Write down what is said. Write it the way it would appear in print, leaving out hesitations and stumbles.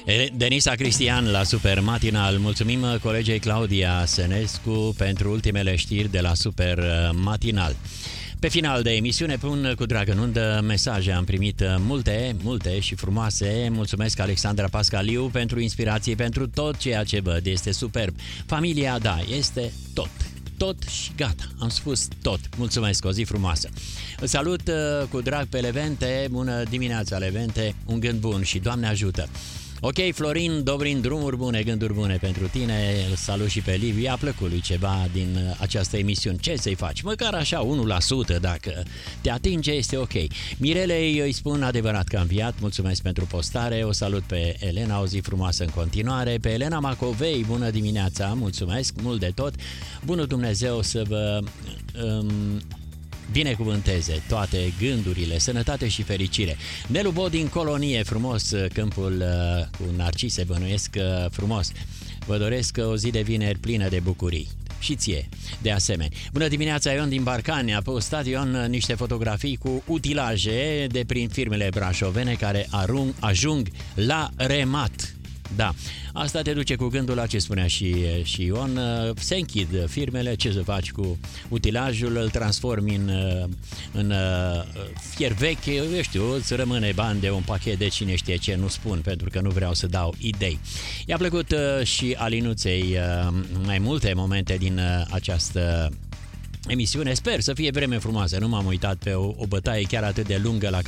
Denisa Cristian la Super Matinal. Mulțumim colegei Claudia Sănescu pentru ultimele știri de la Super Matinal. Pe final de emisiune pun cu drag în undă mesaje. Am primit multe și frumoase. Mulțumesc Alexandra Pascaliu pentru inspirație, pentru tot ceea ce văd. Este superb. Familia, da, este tot și gata. Am spus tot. Mulțumesc, o zi frumoasă. Îl salut cu drag pe Levente. Bună dimineața, Levente. Un gând bun și Doamne ajută. Ok, Florin Dobrin, drumuri bune, gânduri bune pentru tine. Îl salut și pe Liviu. I-a plăcut lui ceva din această emisiune. Ce să-i faci? Măcar așa 1%, dacă te atinge, este ok. Mirelei îi spun adevărat că am înviat. Mulțumesc pentru postare. O salut pe Elena, o zi frumoasă în continuare. Pe Elena Macovei, bună dimineața. Mulțumesc mult de tot. Bunul Dumnezeu să vă binecuvânteze toate gândurile, sănătate și fericire. Nelu Bo din Colonie, frumos câmpul cu narcise, bănuiesc frumos. Vă doresc o zi de vineri plină de bucurii. Și ție, de asemenea. Bună dimineața, Ion din Barcani. A postat Ion niște fotografii cu utilaje de prin firmele brașovene care ajung la remat. Da, asta te duce cu gândul la ce spunea și Ion. Se închid firmele, ce să faci cu utilajul, îl transformi în fier vechi, eu știu, îți rămâne bani de un pachet de cine știe ce, nu spun, pentru că nu vreau să dau idei. I-a plăcut și Alinuței mai multe momente din această emisiune. Sper să fie vreme frumoasă, nu m-am uitat pe o bătaie chiar atât de lungă la